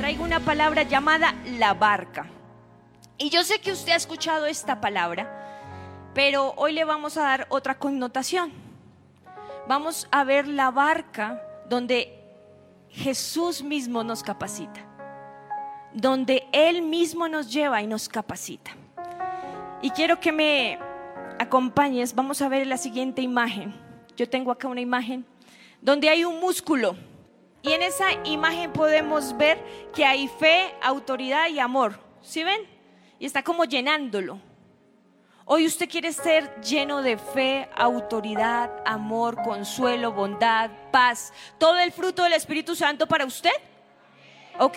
traigo una palabra llamada la barca. Y yo sé que usted ha escuchado esta palabra, pero hoy le vamos a dar otra connotación. Vamos a ver la barca donde Jesús mismo nos capacita, donde Él mismo nos lleva y nos capacita. Y quiero que me acompañes. Vamos a ver la siguiente imagen. Yo tengo acá una imagen donde hay un músculo, y en esa imagen podemos ver que hay fe, autoridad y amor. ¿Sí ven? Y está como llenándolo. Hoy usted quiere ser lleno de fe, autoridad, amor, consuelo, bondad, paz, todo el fruto del Espíritu Santo para usted. Ok.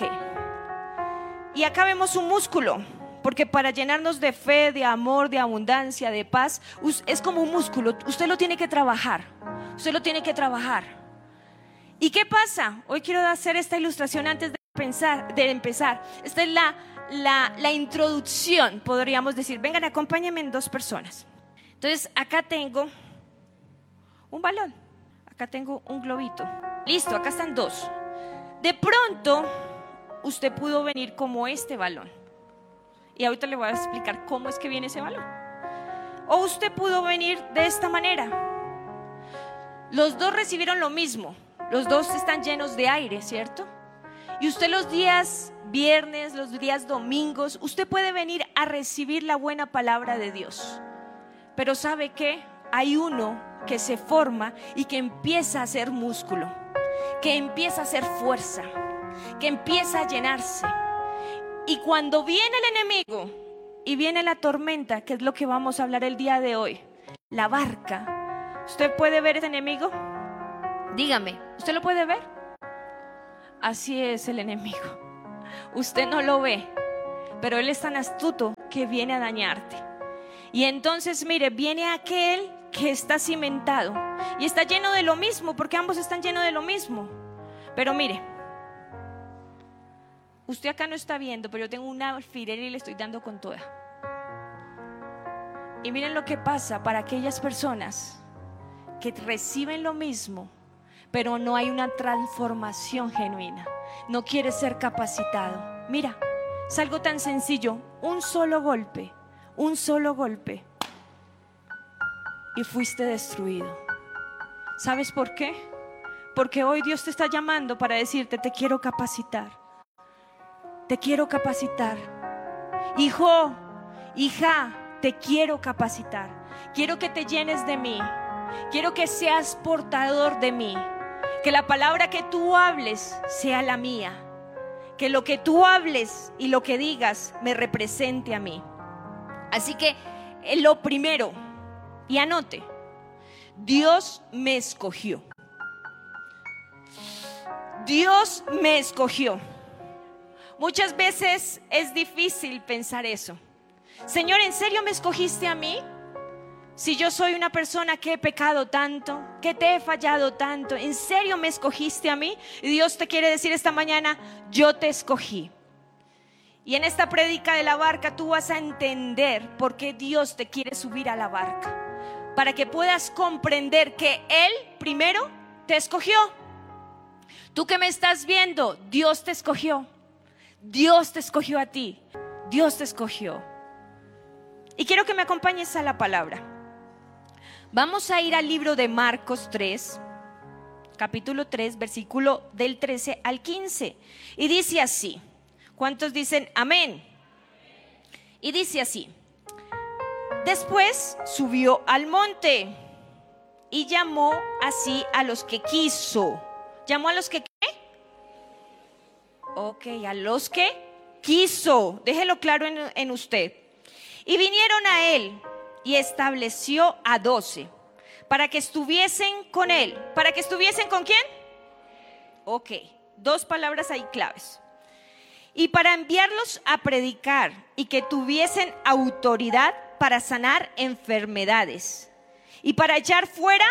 Y acá vemos un músculo, porque para llenarnos de fe, de amor, de abundancia, de paz, es como un músculo. Usted lo tiene que trabajar. Usted lo tiene que trabajar. ¿Y qué pasa? Hoy quiero hacer esta ilustración antes de empezar. Esta es la introducción, podríamos decir. Vengan, acompáñenme en 2 personas. Entonces, acá tengo un balón. Acá tengo un globito. Listo, acá están 2. De pronto, usted pudo venir como este balón. Y ahorita le voy a explicar cómo es que viene ese balón. O usted pudo venir de esta manera. Los 2 recibieron lo mismo. Los 2 están llenos de aire, ¿cierto? Y usted los días viernes, los días domingos, usted puede venir a recibir la buena palabra de Dios. Pero ¿sabe qué? Hay uno que se forma y que empieza a hacer músculo, que empieza a hacer fuerza, que empieza a llenarse. Y cuando viene el enemigo y viene la tormenta, que es lo que vamos a hablar el día de hoy, la barca, ¿usted puede ver ese enemigo? Dígame, ¿usted lo puede ver? Así es el enemigo. Usted no lo ve, pero él es tan astuto que viene a dañarte. Y entonces, mire, viene aquel que está cimentado y está lleno de lo mismo, porque ambos están llenos de lo mismo. Pero mire, usted acá no está viendo, pero yo tengo una alfiler y le estoy dando con toda. Y miren lo que pasa para aquellas personas que reciben lo mismo, pero no hay una transformación genuina. No quiere ser capacitado. Mira, es algo tan sencillo. Un solo golpe y fuiste destruido. ¿Sabes por qué? Porque hoy Dios te está llamando para decirte: te quiero capacitar. Te quiero capacitar. Hijo, hija, te quiero capacitar. Quiero que te llenes de mí. Quiero que seas portador de mí. Que la palabra que tú hables sea la mía. Que lo que tú hables y lo que digas me represente a mí. Así que lo primero, y anote: Dios me escogió. Dios me escogió. Muchas veces es difícil pensar eso. Señor, ¿en serio me escogiste a mí? Si yo soy una persona que he pecado tanto, que te he fallado tanto, ¿en serio me escogiste a mí? Y Dios te quiere decir esta mañana: yo te escogí. Y en esta prédica de la barca tú vas a entender por qué Dios te quiere subir a la barca, para que puedas comprender que Él primero te escogió. Tú que me estás viendo, Dios te escogió. Dios te escogió a ti. Dios te escogió. Y quiero que me acompañes a la palabra. Vamos a ir al libro de Marcos 3, capítulo 3, versículo del 13 al 15. Y dice así. ¿Cuántos dicen amén? Y dice así: después subió al monte y llamó así a los que quiso. ¿Llamó a los que qué? Ok, a los que quiso. Déjelo claro en usted. Y vinieron a él y estableció a 12 para que estuviesen con él. ¿Para que estuviesen con quién? Ok, 2 palabras ahí claves. Y para enviarlos a predicar y que tuviesen autoridad para sanar enfermedades y para echar fuera.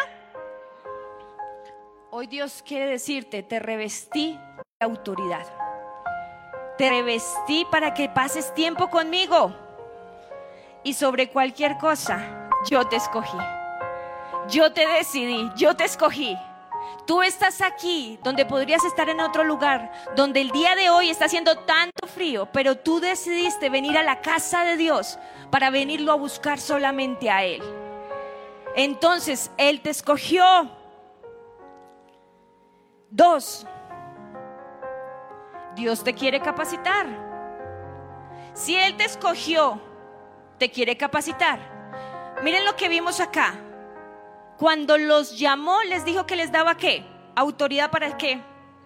Hoy Dios quiere decirte: te revestí de autoridad. Te revestí para que pases tiempo conmigo. Y sobre cualquier cosa, yo te escogí. Yo te decidí, yo te escogí. Tú estás aquí donde podrías estar en otro lugar, donde el día de hoy está haciendo tanto frío, pero tú decidiste venir a la casa de Dios para venirlo a buscar solamente a Él. Entonces Él te escogió. 2, Dios te quiere capacitar. Si Él te escogió, te quiere capacitar. Miren lo que vimos acá. Cuando los llamó, les dijo que les daba ¿qué? Autoridad para ¿qué?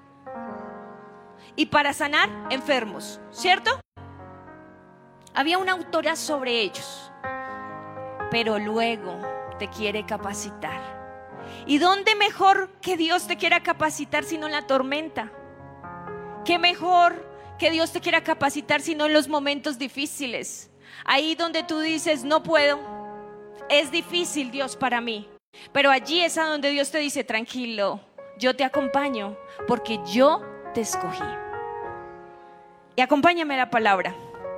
Y para sanar enfermos, ¿cierto? Había una autoridad sobre ellos. Pero luego te quiere capacitar. ¿Y dónde mejor que Dios te quiera capacitar sino en la tormenta? ¿Qué mejor que Dios te quiera capacitar sino en los momentos difíciles? Ahí donde tú dices, no puedo, es difícil, Dios, para mí. Pero allí es a donde Dios te dice, tranquilo, yo te acompaño porque yo te escogí. Y acompáñame a la palabra.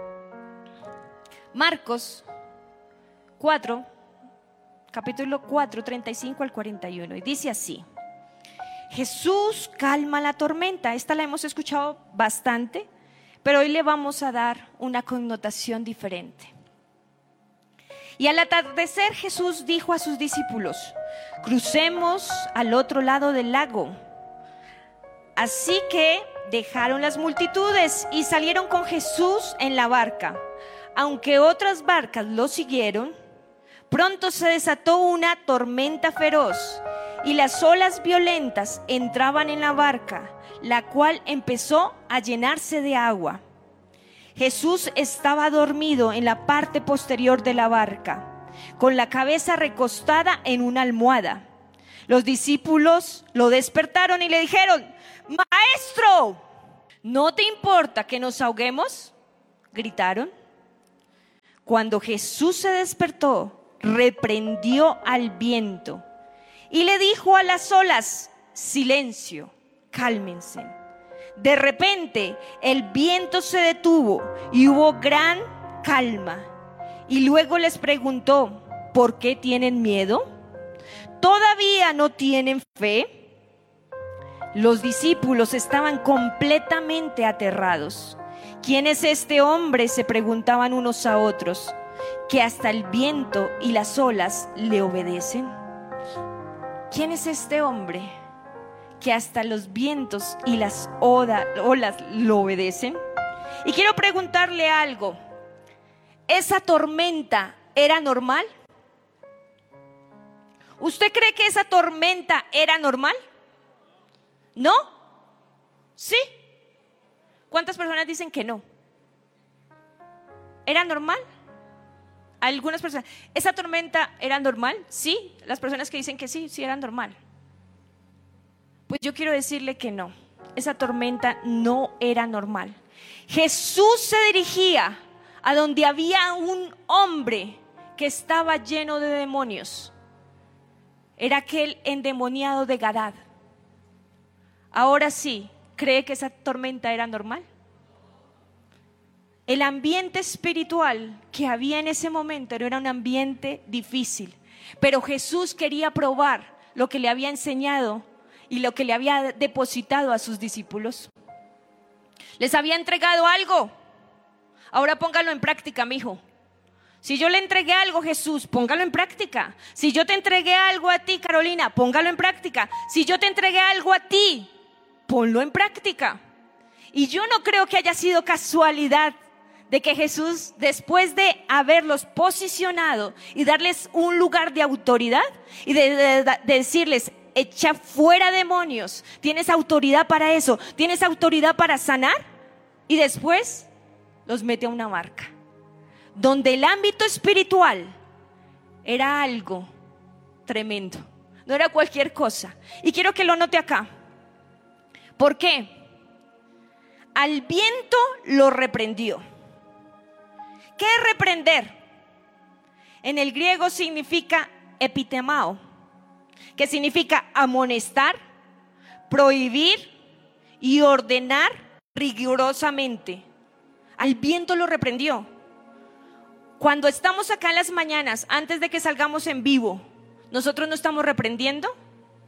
Marcos 4, capítulo 4, 35 al 41. Y dice así: Jesús calma la tormenta. Esta la hemos escuchado bastante, pero hoy le vamos a dar una connotación diferente. Y al atardecer Jesús dijo a sus discípulos: crucemos al otro lado del lago. Así que dejaron las multitudes y salieron con Jesús en la barca. Aunque otras barcas lo siguieron, pronto se desató una tormenta feroz y las olas violentas entraban en la barca, la cual empezó a llenarse de agua. Jesús estaba dormido en la parte posterior de la barca, con la cabeza recostada en una almohada. Los discípulos lo despertaron y le dijeron: Maestro, ¿no te importa que nos ahoguemos?, gritaron. Cuando Jesús se despertó, reprendió al viento y le dijo a las olas: silencio, cálmense. De repente el viento se detuvo y hubo gran calma. Y luego les preguntó: ¿por qué tienen miedo? ¿Todavía no tienen fe? Los discípulos estaban completamente aterrados. ¿Quién es este hombre?, se preguntaban unos a otros, que hasta el viento y las olas le obedecen. ¿Quién es este hombre que hasta los vientos y las olas lo obedecen? Y quiero preguntarle algo. ¿Esa tormenta era normal? ¿Usted cree que esa tormenta era normal? ¿No? ¿Sí? ¿Cuántas personas dicen que no? ¿Era normal? Algunas personas. ¿Esa tormenta era normal? Sí. Las personas que dicen que sí, sí era normal. Pues yo quiero decirle que no. Esa tormenta no era normal. Jesús se dirigía a donde había un hombre que estaba lleno de demonios. Era aquel endemoniado de Gadara. Ahora sí, ¿cree que esa tormenta era normal? El ambiente espiritual que había en ese momento era un ambiente difícil, pero Jesús quería probar lo que le había enseñado y lo que le había depositado a sus discípulos. Les había entregado algo. Ahora póngalo en práctica, mijo. Si yo le entregué algo, Jesús, póngalo en práctica. Si yo te entregué algo a ti, Carolina, póngalo en práctica. Si yo te entregué algo a ti, ponlo en práctica. Y yo no creo que haya sido casualidad de que Jesús, después de haberlos posicionado y darles un lugar de autoridad y de decirles: echa fuera demonios, tienes autoridad para eso, tienes autoridad para sanar, y después los mete a una barca donde el ámbito espiritual era algo tremendo, no era cualquier cosa. Y quiero que lo note acá. ¿Por qué? Al viento lo reprendió. ¿Qué es reprender? En el griego significa epitemao, que significa amonestar, prohibir y ordenar rigurosamente. Al viento lo reprendió. Cuando estamos acá en las mañanas, antes de que salgamos en vivo, ¿nosotros no estamos reprendiendo?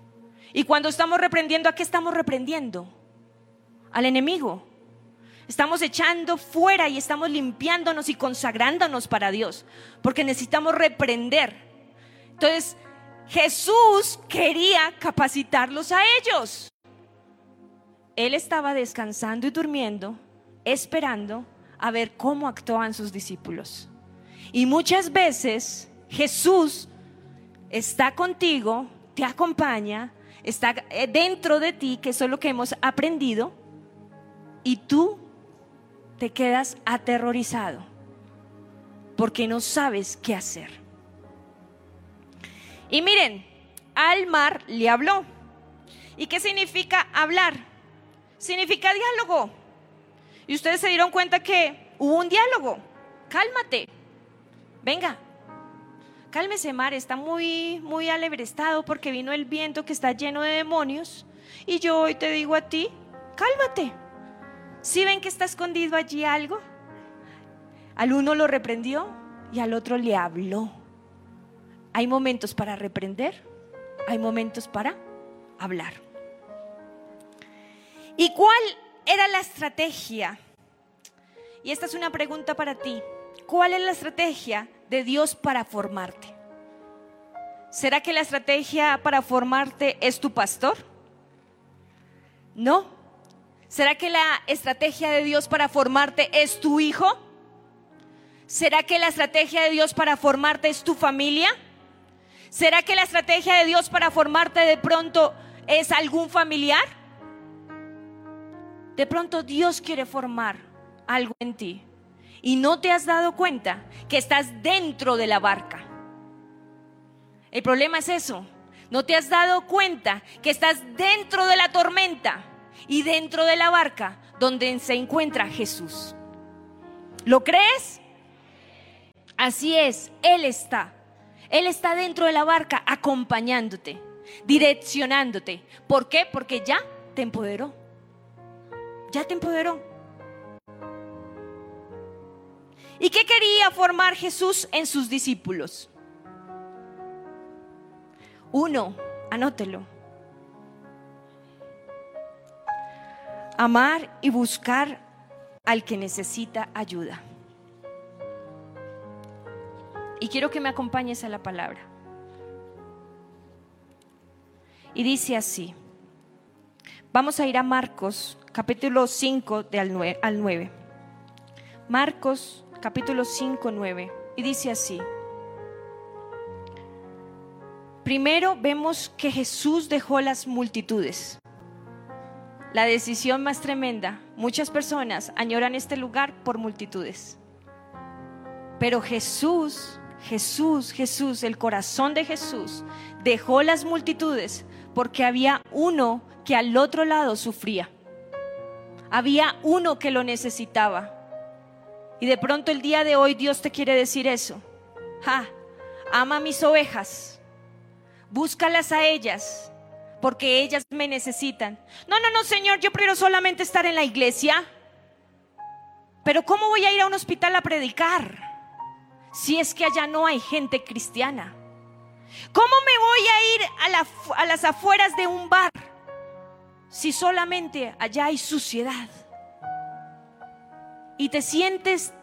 Y cuando estamos reprendiendo, ¿a qué estamos reprendiendo? Al enemigo. Estamos echando fuera y estamos limpiándonos y consagrándonos para Dios, porque necesitamos reprender. Entonces, Jesús quería capacitarlos a ellos. Él estaba descansando y durmiendo, esperando a ver cómo actuaban sus discípulos. Y muchas veces Jesús está contigo, te acompaña, está dentro de ti, que eso es lo que hemos aprendido, y tú te quedas aterrorizado porque no sabes qué hacer. Y miren, al mar le habló. ¿Y qué significa hablar? Significa diálogo. Y ustedes se dieron cuenta que hubo un diálogo. Cálmate, venga, cálmese mar, está muy alebrestado porque vino el viento que está lleno de demonios. Y yo hoy te digo a ti, cálmate. ¿Sí ven que está escondido allí algo? Al uno lo reprendió y al otro le habló. Hay momentos para reprender, hay momentos para hablar. ¿Y cuál era la estrategia? Y esta es una pregunta para ti. ¿Cuál es la estrategia de Dios para formarte? ¿Será que la estrategia para formarte es tu pastor? No. ¿Será que la estrategia de Dios para formarte es tu hijo? ¿Será que la estrategia de Dios para formarte es tu familia? ¿Será que la estrategia de Dios para formarte de pronto es algún familiar? De pronto Dios quiere formar algo en ti y no te has dado cuenta que estás dentro de la barca. El problema es eso, no te has dado cuenta que estás dentro de la tormenta y dentro de la barca donde se encuentra Jesús. ¿Lo crees? Así es, Él está dentro de la barca acompañándote, direccionándote. ¿Por qué? Porque ya te empoderó. Ya te empoderó. ¿Y qué quería formar Jesús en sus discípulos? Uno, anótelo. Amar y buscar al que necesita ayuda. Y quiero que me acompañes a la palabra. Y dice así. Vamos a ir a Marcos, capítulo 5, al 9. Marcos, capítulo 5, 9. Y dice así. Primero vemos que Jesús dejó las multitudes. La decisión más tremenda. Muchas personas añoran este lugar por multitudes. Pero Jesús, el corazón de Jesús, dejó las multitudes porque había uno que al otro lado sufría. Había uno que lo necesitaba. Y de pronto el día de hoy Dios te quiere decir eso. Ama a mis ovejas. Búscalas a ellas. Porque ellas me necesitan. No, Señor, yo prefiero solamente estar en la iglesia. Pero ¿cómo voy a ir a un hospital a predicar si es que allá no hay gente cristiana? ¿Cómo me voy a ir a las afueras de un bar si solamente allá hay suciedad? Y te sientes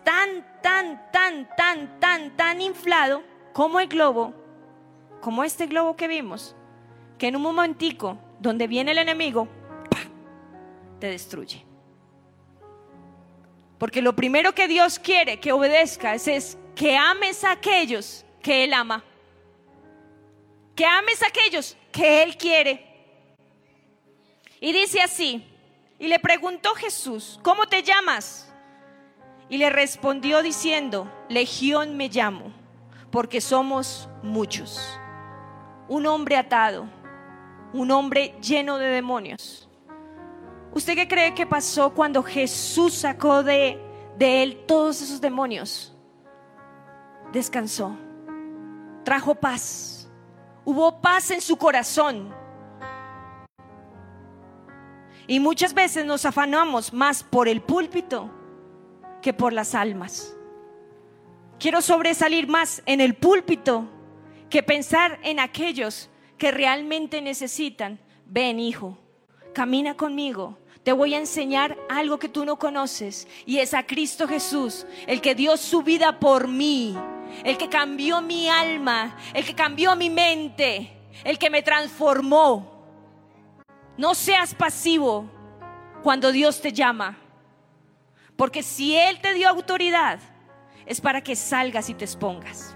tan inflado como el globo, como este globo que vimos, que en un momentico, donde viene el enemigo, ¡pah!, te destruye. Porque lo primero que Dios quiere que obedezcas es que ames a aquellos que Él ama. Que ames a aquellos que Él quiere. Y dice así, y le preguntó Jesús, ¿cómo te llamas? Y le respondió diciendo, Legión me llamo, porque somos muchos. Un hombre atado. Un hombre lleno de demonios. ¿Usted qué cree que pasó cuando Jesús sacó de él todos esos demonios? Descansó. Trajo paz. Hubo paz en su corazón. Y muchas veces nos afanamos más por el púlpito que por las almas. Quiero sobresalir más en el púlpito que pensar en aquellos que realmente necesitan ven hijo, camina conmigo. Te voy a enseñar algo que tú no conoces, y es a Cristo Jesús, el que dio su vida por mí, el que cambió mi alma, el que cambió mi mente, el que me transformó. No seas pasivo cuando Dios te llama, porque si Él te dio autoridad, es para que salgas y te expongas.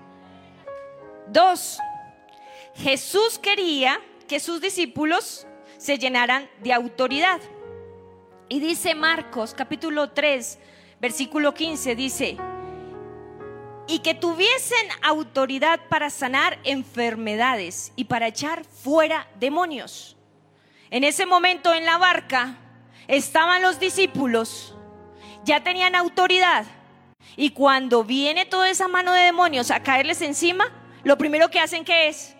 2. Jesús quería que sus discípulos se llenaran de autoridad. Y dice Marcos capítulo 3 versículo 15, dice: y que tuviesen autoridad para sanar enfermedades y para echar fuera demonios. En ese momento en la barca estaban los discípulos, ya tenían autoridad, y cuando viene toda esa mano de demonios a caerles encima, lo primero que hacen, ¿qué es?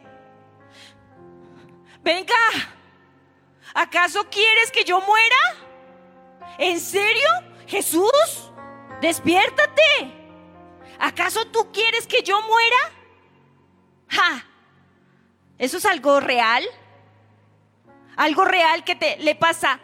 Venga, ¿acaso quieres que yo muera? ¿En serio? Jesús, despiértate. ¿Acaso tú quieres que yo muera? ¡Ja! ¿Eso es algo real? Algo real que le pasa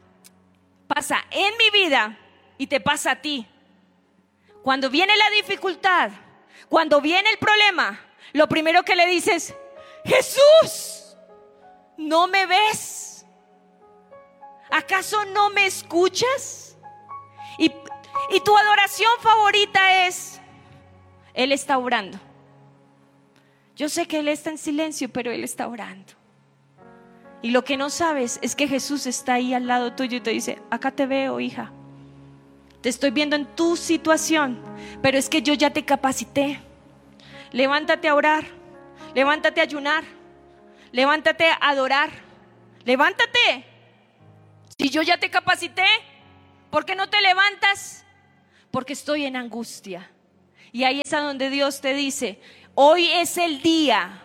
en mi vida y te pasa a ti. Cuando viene la dificultad, cuando viene el problema, lo primero que le dices: Jesús, ¿no me ves? ¿Acaso no me escuchas? Y tu adoración favorita es: Él está orando. Yo sé que Él está en silencio, pero Él está orando. Y lo que no sabes es que Jesús está ahí al lado tuyo y te dice: acá te veo, hija. Te estoy viendo en tu situación, pero es que yo ya te capacité. Levántate a orar, levántate a ayunar, levántate a adorar, levántate. Si yo ya te capacité, ¿por qué no te levantas? Porque estoy en angustia. Y ahí es a donde Dios te dice: hoy es el día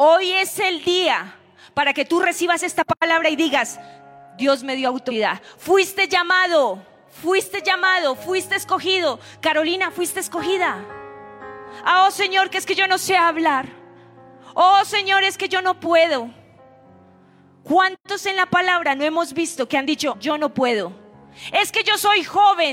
para que tú recibas esta palabra y digas: Dios me dio autoridad. Fuiste llamado, fuiste escogido. Carolina, fuiste escogida. Oh Señor, que es que yo no sé hablar. Oh Señor, es que yo no puedo. ¿Cuántos en la palabra no hemos visto que han dicho: yo no puedo? Es que yo soy joven.